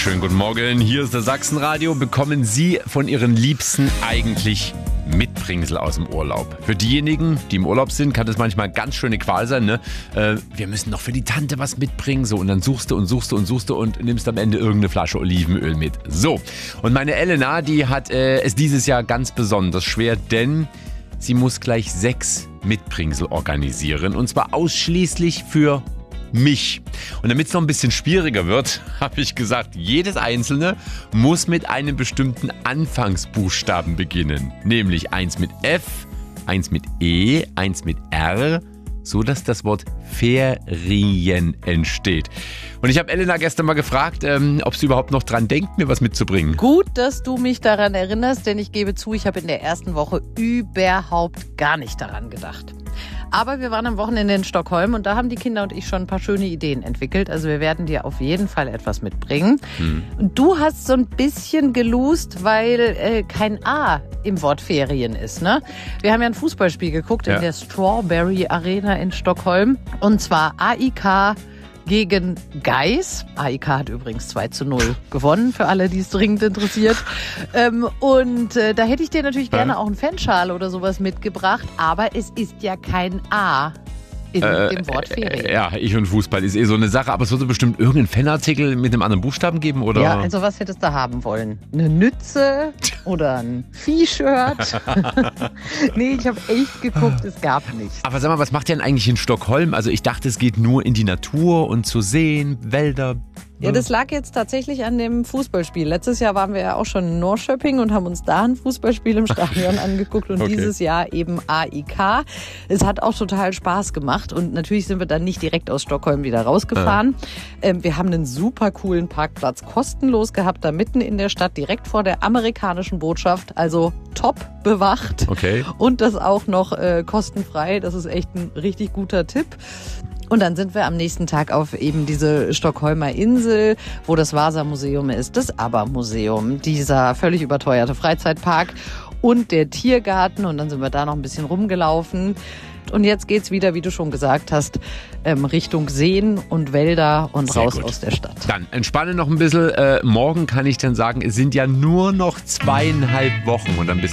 Schönen guten Morgen, hier ist das Sachsenradio. Bekommen Sie von Ihren Liebsten eigentlich Mitbringsel aus dem Urlaub? Für diejenigen, die im Urlaub sind, kann das manchmal ganz schöne Qual sein, ne? Wir müssen noch für die Tante was mitbringen, so, und dann suchst du und nimmst am Ende irgendeine Flasche Olivenöl mit. So, und meine Elena, die hat es dieses Jahr ganz besonders schwer, denn sie muss gleich 6 Mitbringsel organisieren, und zwar ausschließlich für mich. Und damit es noch ein bisschen schwieriger wird, habe ich gesagt, jedes einzelne muss mit einem bestimmten Anfangsbuchstaben beginnen. Nämlich 1 mit F, 1 mit E, 1 mit R, so dass das Wort Ferien entsteht. Und ich habe Elena gestern mal gefragt, ob sie überhaupt noch dran denkt, mir was mitzubringen. Gut, dass du mich daran erinnerst, denn ich gebe zu, ich habe in der ersten Woche überhaupt gar nicht daran gedacht. Aber wir waren am Wochenende in Stockholm und da haben die Kinder und ich schon ein paar schöne Ideen entwickelt. Also wir werden dir auf jeden Fall etwas mitbringen. Und du hast so ein bisschen geloost, weil kein A im Wort Ferien ist, ne? Wir haben ja ein Fußballspiel geguckt in der Strawberry Arena in Stockholm. Und zwar AIK gegen Gais. AIK hat übrigens 2:0 gewonnen, für alle, die es dringend interessiert. Da hätte ich dir natürlich gerne auch einen Fanschal oder sowas mitgebracht, aber es ist ja kein A in dem Wort Ferien. Ja, ich und Fußball ist so eine Sache, aber es sollte bestimmt irgendeinen Fanartikel mit einem anderen Buchstaben geben, oder? Ja, also was hättest du haben wollen? Eine Nütze oder ein Vieh-Shirt? Nee, ich habe echt geguckt, es gab nichts. Aber sag mal, was macht ihr denn eigentlich in Stockholm? Also ich dachte, es geht nur in die Natur und zu sehen, Wälder. Ja, das lag jetzt tatsächlich an dem Fußballspiel. Letztes Jahr waren wir ja auch schon in Norrköping und haben uns da ein Fußballspiel im Stadion angeguckt und dieses Jahr eben AIK. Es hat auch total Spaß gemacht und natürlich sind wir dann nicht direkt aus Stockholm wieder rausgefahren. Wir haben einen super coolen Parkplatz kostenlos gehabt, da mitten in der Stadt, direkt vor der amerikanischen Botschaft, also top bewacht. Okay. Und das auch noch kostenfrei, das ist echt ein richtig guter Tipp. Und dann sind wir am nächsten Tag auf eben diese Stockholmer Insel, wo das Vasa-Museum ist, das ABBA-Museum, dieser völlig überteuerte Freizeitpark und der Tiergarten. Und dann sind wir da noch ein bisschen rumgelaufen. Und jetzt geht's wieder, wie du schon gesagt hast, Richtung Seen und Wälder und Sehr raus gut. aus der Stadt. Dann entspanne noch ein bisschen. Morgen kann ich dann sagen, es sind ja nur noch 2,5 Wochen und dann bist